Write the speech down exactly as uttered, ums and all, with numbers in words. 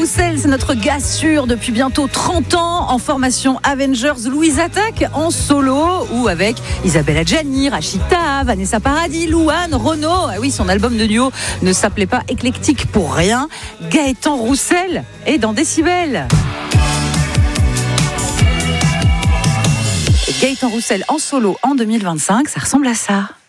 Roussel, c'est notre gars sûr depuis bientôt trente ans en formation Avengers. Louise attaque en solo ou avec Isabelle Adjani, Rachita, Vanessa Paradis, Louane, Renaud. Ah oui, son album de duo ne s'appelait pas Éclectique pour rien. Gaëtan Roussel est dans Décibel. Et Gaëtan Roussel en solo en deux mille vingt-cinq, ça ressemble à ça.